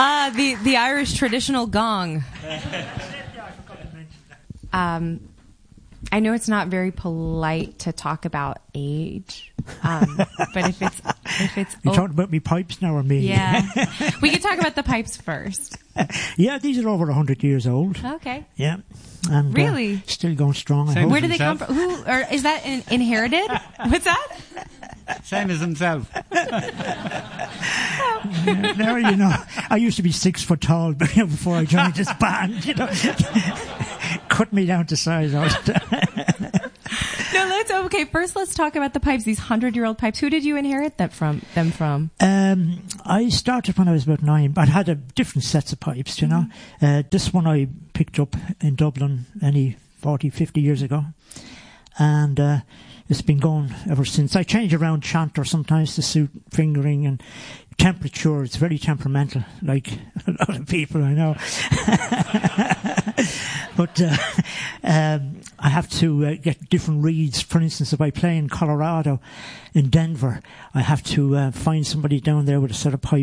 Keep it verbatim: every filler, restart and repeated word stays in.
Ah, the, the Irish traditional gong. Um, I know it's not very polite to talk about age, um, but if it's if it's you oh, talking about me pipes now or me? Yeah, we could talk about the pipes first. Yeah, these are over a hundred years old. Okay. Yeah, and really uh, still going strong. I Same hope. Where do they himself. come from? Who or is that in, inherited? What's that? Same as himself. Yeah, there, you know, I used to be six foot tall before I joined this band. You know, cut me down to size. All the time. No, let's okay. First, let's talk about the pipes. These hundred-year-old pipes. Who did you inherit that from? Them from? Um, I started when I was about nine. I had a different sets of pipes. You know, mm-hmm. uh, this one I picked up in Dublin any forty, fifty years ago, and uh, it's been going ever since. I change around chanter sometimes to suit fingering and temperature. It's very temperamental, like a lot of people I know. But uh, um, I have to uh, get different reeds. For instance, if I play in Colorado, in Denver, I have to uh, find somebody down there with a set of pipes